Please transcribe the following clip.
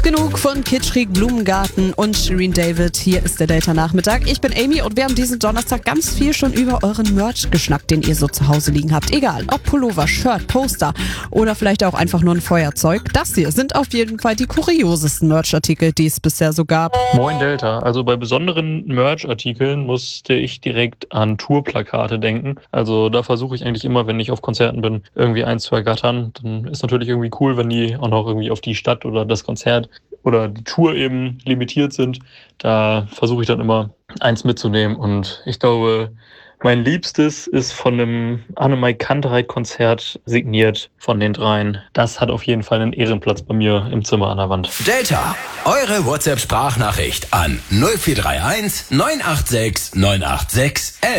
Genug von Kitschkrieg, Blumengarten und Shirin David. Hier ist der Delta-Nachmittag. Ich bin Amy und wir haben diesen Donnerstag ganz viel schon über euren Merch geschnackt, den ihr so zu Hause liegen habt. Egal, ob Pullover, Shirt, Poster oder vielleicht auch einfach nur ein Feuerzeug. Das hier sind auf jeden Fall die kuriosesten Merch-Artikel, die es bisher so gab. Moin Delta. Also bei besonderen Merch-Artikeln musste ich direkt an Tourplakate denken. Also da versuche ich eigentlich immer, wenn ich auf Konzerten bin, irgendwie eins zu ergattern. Dann ist natürlich irgendwie cool, wenn die auch noch irgendwie auf die Stadt oder das Konzert oder die Tour eben limitiert sind. Da versuche ich dann immer eins mitzunehmen. Und ich glaube, mein Liebstes ist von einem Annemarie Kantereit-Konzert signiert von den dreien. Das hat auf jeden Fall einen Ehrenplatz bei mir im Zimmer an der Wand. Delta, eure WhatsApp-Sprachnachricht an 0431 986 986 11.